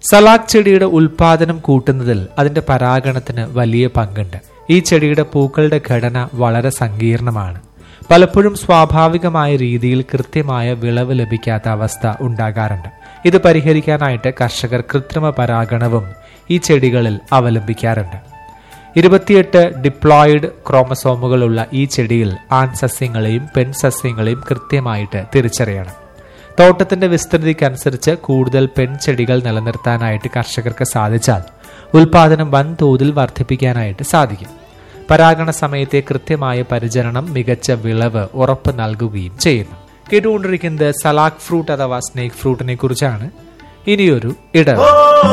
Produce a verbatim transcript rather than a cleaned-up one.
Salad ചെടിയുടെ ഉൽപാദനം കൂട്ടുന്നതിൽ അതിന്റെ പരാഗണത്തിന് വലിയ പങ്കുണ്ട്. ഈ ചെടിയുടെ പൂക്കളുടെ ഘടന വളരെ സങ്കീർണമാണ്. പലപ്പോഴും സ്വാഭാവികമായ രീതിയിൽ കൃത്യമായ വിളവ് ലഭിക്കാത്ത അവസ്ഥ ഉണ്ടാകാറുണ്ട്. ഇത് പരിഹരിക്കാനായിട്ട് കർഷകർ കൃത്രിമ പരാഗണവും ഈ ചെടികളിൽ അവലംബിക്കാറുണ്ട്. ഇരുപത്തിയെട്ട് ഡിപ്ലോയിഡ് ക്രോമസോമുകളുള്ള ഈ ചെടിയിൽ ആൺസസ്യങ്ങളെയും പെൺസസ്യങ്ങളെയും കൃത്യമായിട്ട് തിരിച്ചറിയണം. തോട്ടത്തിന്റെ വിസ്തൃതിക്കനുസരിച്ച് കൂടുതൽ പെൺചെടികൾ നിലനിർത്താനായിട്ട് കർഷകർക്ക് സാധിച്ചാൽ ഉൽപാദനം വൻതോതിൽ വർദ്ധിപ്പിക്കാനായിട്ട് സാധിക്കും. പരാഗണ സമയത്തെ കൃത്യമായ പരിചരണം മികച്ച വിളവ് ഉറപ്പ് നൽകുകയും ചെയ്യുന്നു. കേട്ടുകൊണ്ടിരിക്കുന്നത് സലാഡ് ഫ്രൂട്ട് അഥവാ സ്നേക്ക് ഫ്രൂട്ടിനെ കുറിച്ചാണ്. ഇനിയൊരു ഇടവേള.